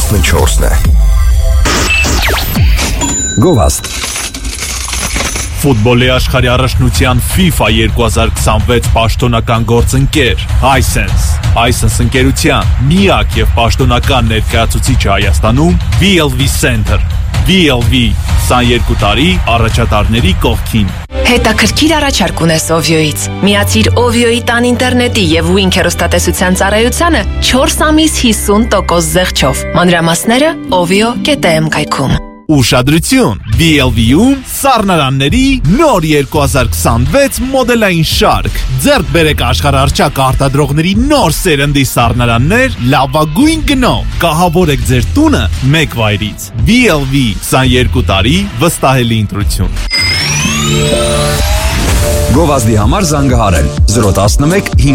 14-ն է։ Գովաստ Ֆուտբոլի աշխարհի առաջնության FIFA 2026 պաշտոնական գործընկեր Hisense ընկերության միակ եւ պաշտոնական ներկայացուցիչը Հայաստանում VLV Center VLV 22 տարի առաջատարների կողքին Հետաքրքիր առաջարկ ունես Ovio-ից։ Միացիր Ovio-ի տան ինտերնետի եւ Wink հեռուստատեսության ծառայությանը 4 ամիս 50% զեղչով։ Մանրամասները ovio.am կայքում։ Ուշադրություն VLV-ում սառնարանների նոր 2026 մոդելային շարք ձեռք բերեք աշխարհառչակ արտադրողների նոր սերնդի սառնարաններ լավագույն գնով կահավորեք ձեր տունը մեկ վայրից VLV 22 տարի վստահելի ընտրություն Գովազդի համար զանգահարել 011